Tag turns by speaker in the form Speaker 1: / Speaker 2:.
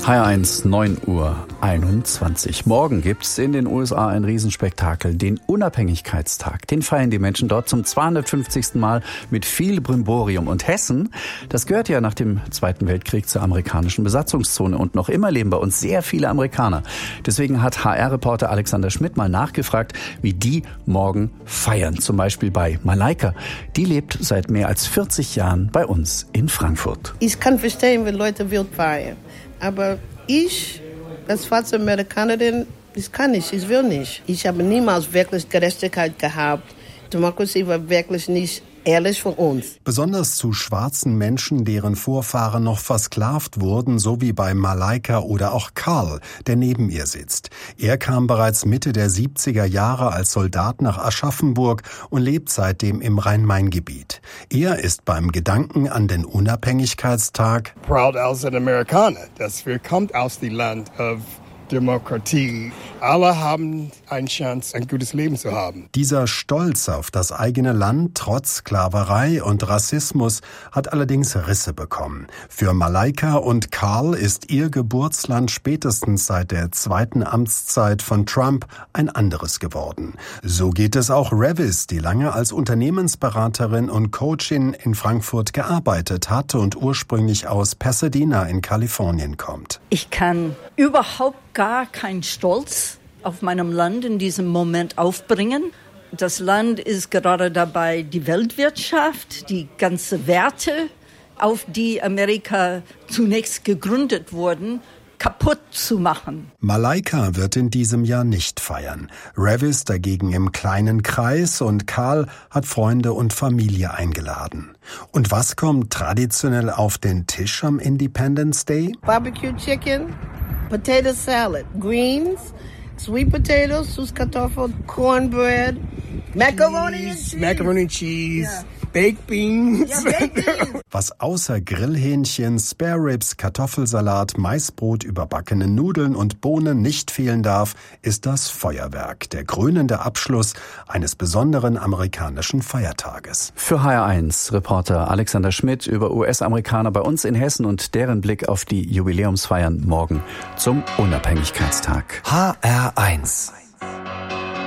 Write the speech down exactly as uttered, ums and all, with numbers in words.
Speaker 1: H R eins, neun Uhr einundzwanzig. Morgen gibt's in den U S A ein Riesenspektakel, den Unabhängigkeitstag. Den feiern die Menschen dort zum zweihundertfünfzigsten Mal mit viel Brimborium. Und Hessen, das gehört ja nach dem Zweiten Weltkrieg zur amerikanischen Besatzungszone. Und noch immer leben bei uns sehr viele Amerikaner. Deswegen hat H R-Reporter Alexander Schmidt mal nachgefragt, wie die morgen feiern. Zum Beispiel bei Malaika. Die lebt seit mehr als vierzig Jahren bei uns in Frankfurt.
Speaker 2: Ich kann verstehen, wenn Leute wild feiern. Aber ich, als schwarze Amerikanerin, das kann ich, ich will nicht. Ich habe niemals wirklich Gerechtigkeit gehabt. Demokratie war wirklich nicht ehrlich von uns.
Speaker 3: Besonders zu schwarzen Menschen, deren Vorfahren noch versklavt wurden, so wie bei Malaika oder auch Karl, der neben ihr sitzt. Er kam bereits Mitte der siebziger Jahre als Soldat nach Aschaffenburg und lebt seitdem im Rhein-Main-Gebiet. Er ist beim Gedanken an den Unabhängigkeitstag
Speaker 4: proud als ein Amerikaner, dass wir kommt aus dem Land of Demokratie. Alle haben eine Chance, ein gutes Leben zu haben.
Speaker 3: Dieser Stolz auf das eigene Land trotz Sklaverei und Rassismus hat allerdings Risse bekommen. Für Malaika und Karl ist ihr Geburtsland spätestens seit der zweiten Amtszeit von Trump ein anderes geworden. So geht es auch Revis, die lange als Unternehmensberaterin und Coachin in Frankfurt gearbeitet hat und ursprünglich aus Pasadena in Kalifornien kommt.
Speaker 5: Ich kann überhaupt gar keinen Stolz auf meinem Land in diesem Moment aufbringen. Das Land ist gerade dabei, die Weltwirtschaft, die ganzen Werte, auf die Amerika zunächst gegründet wurden, kaputt zu machen.
Speaker 3: Malaika wird in diesem Jahr nicht feiern. Revis dagegen im kleinen Kreis und Karl hat Freunde und Familie eingeladen. Und was kommt traditionell auf den Tisch am Independence Day?
Speaker 2: Barbecue Chicken, Potato Salad, Greens, Sweet Potatoes, Süßkartoffeln, Cornbread, Macaroni and Cheese.
Speaker 4: Macaroni and Cheese.
Speaker 2: Yeah.
Speaker 4: Baked Beans.
Speaker 2: Ja, Baked Beans.
Speaker 3: Was außer Grillhähnchen, Spare Ribs, Kartoffelsalat, Maisbrot, überbackene Nudeln und Bohnen nicht fehlen darf, ist das Feuerwerk, der krönende Abschluss eines besonderen amerikanischen Feiertages.
Speaker 1: Für H R eins Reporter Alexander Schmidt über U S-Amerikaner bei uns in Hessen und deren Blick auf die Jubiläumsfeiern morgen zum Unabhängigkeitstag.
Speaker 6: H R eins